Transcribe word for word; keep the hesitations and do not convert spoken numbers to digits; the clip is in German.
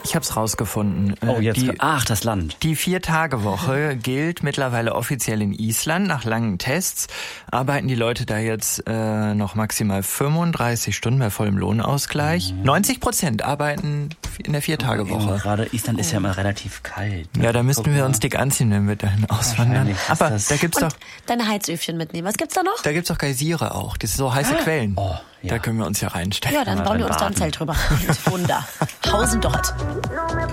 Ich habe es rausgefunden. Oh, jetzt. Die, Ach, das Land. Die Vier-Tage-Woche gilt mittlerweile offiziell in Island. Nach langen Tests arbeiten die Leute da jetzt äh, noch maximal fünfunddreißig Stunden bei vollem Lohnausgleich. Mhm. neunzig Prozent arbeiten in der Vier-Tage-Woche. Oh, gerade Island ist ja immer relativ kalt. Ne? Ja, da müssten Guck wir mal. uns dick anziehen, wenn wir dahin auswandern. Aber da gibt's Und doch, deine Heizöfchen mitnehmen. Was gibt's da noch? da gibt's doch Geysire auch. Das sind so heiße Ah. Quellen. Oh, ja. Da können wir uns ja reinstecken. Ja, dann Ja, bauen wir dann uns da ein baden. Zelt drüber. Und wohnen da. Hausen dort.